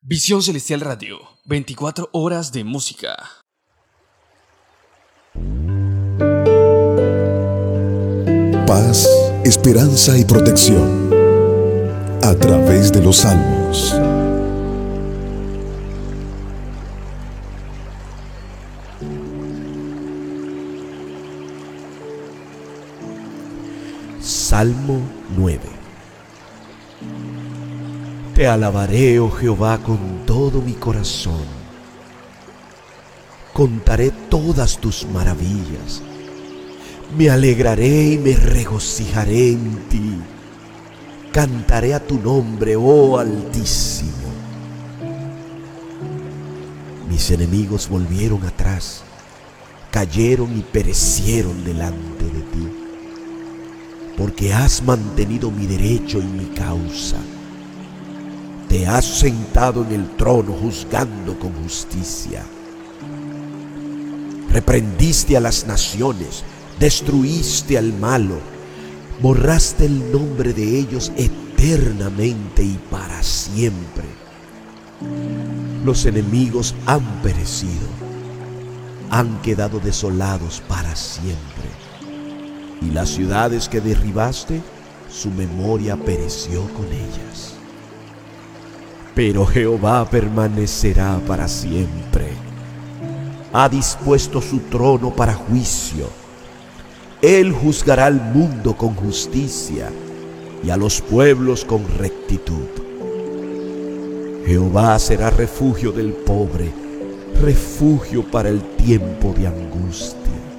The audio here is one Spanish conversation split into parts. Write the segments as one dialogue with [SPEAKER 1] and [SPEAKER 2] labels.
[SPEAKER 1] Visión Celestial Radio, 24 horas de música.
[SPEAKER 2] Paz, esperanza y protección a través de los salmos.
[SPEAKER 3] Salmo 9. Te alabaré, oh Jehová, con todo mi corazón. Contaré todas tus maravillas. Me alegraré y me regocijaré en ti. Cantaré a tu nombre, oh Altísimo. Mis enemigos volvieron atrás, cayeron y perecieron delante de ti. Porque has mantenido mi derecho y mi causa. Te has sentado en el trono juzgando con justicia. Reprendiste a las naciones, destruiste al malo, borraste el nombre de ellos eternamente y para siempre. Los enemigos han perecido, han quedado desolados para siempre. Y las ciudades que derribaste, su memoria pereció con ellas. Pero Jehová permanecerá para siempre. Ha dispuesto su trono para juicio. Él juzgará al mundo con justicia y a los pueblos con rectitud. Jehová será refugio del pobre, refugio para el tiempo de angustia.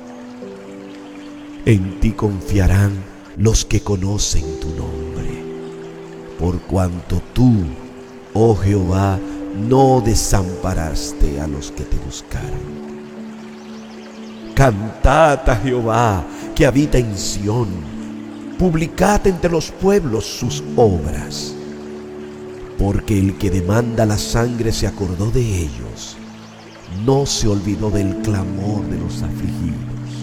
[SPEAKER 3] En ti confiarán los que conocen tu nombre, por cuanto tú, oh Jehová, no desamparaste a los que te buscaron. Cantad a Jehová, que habita en Sión. Publicad entre los pueblos sus obras. Porque el que demanda la sangre se acordó de ellos, no se olvidó del clamor de los afligidos.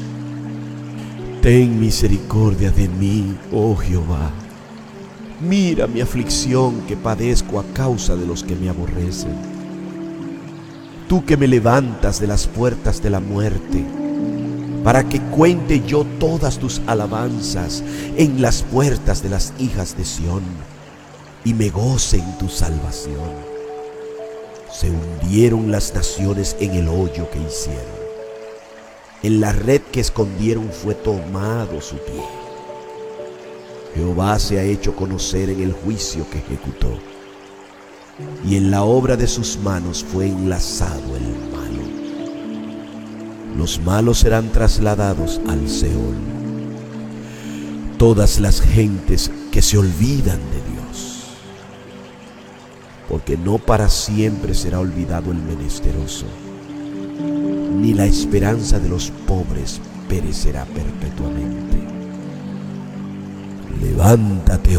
[SPEAKER 3] Ten misericordia de mí, oh Jehová. Mira mi aflicción que padezco a causa de los que me aborrecen. Tú que me levantas de las puertas de la muerte, para que cuente yo todas tus alabanzas en las puertas de las hijas de Sión, y me goce en tu salvación. Se hundieron las naciones en el hoyo que hicieron. En la red que escondieron fue tomado su pie. Jehová se ha hecho conocer en el juicio que ejecutó, y en la obra de sus manos fue enlazado el malo. Los malos serán trasladados al Seol. Todas las gentes que se olvidan de Dios, porque no para siempre será olvidado el menesteroso, ni la esperanza de los pobres perecerá perpetuamente. Levántate,